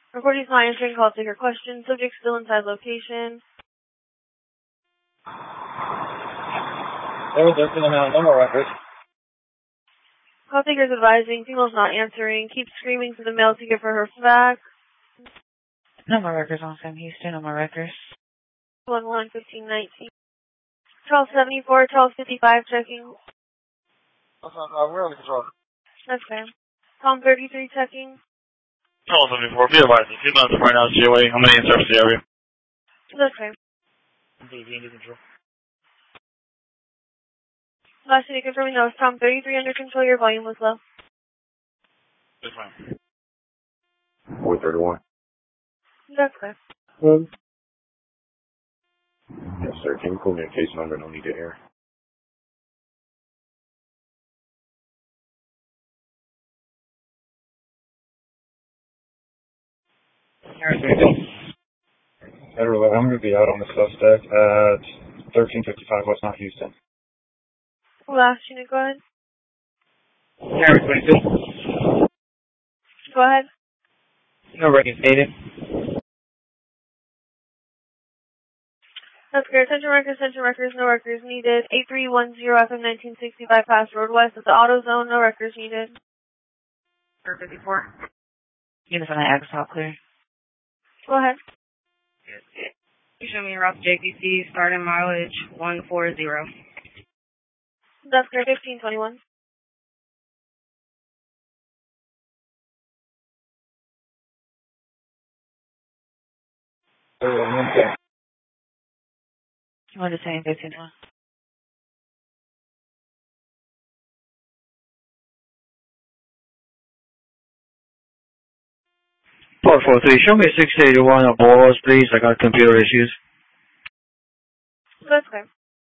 Recording is not answering call taker question. Subject still inside location. There can have no more records. Call taker is advising. Female's not answering. Keeps screaming to the male to give her her fax. No more records on Sam Houston. No more records. 11-15-19. 1274, 1255 checking. We're under control. That's fair. Tom 33 checking. 1274, be advised. If you're not right now, GOA, I'm going to intercept the area. That's fair. Under control. Last city confirming that was Tom 33 under control. Your volume was low. Yes, ma'am. 431. That's fair. Yes, sir. Can you pull me a case number? No need to air. Federal, I'm going to be out on the suspect at 1355 West Mount Houston. Last unit, go ahead. Harris 22. Go ahead. No records stated. That's fair. Attention records, no records needed. 8310 FM 1960 bypass road west at the auto zone, no records needed. 54. Units on the Agnes all clear. Go ahead. You show me a route to JPC, starting mileage 140. That's fair. 1521. What is saying 1521? Part 43, show me 681 at Boros, please. I got computer issues. That's fair.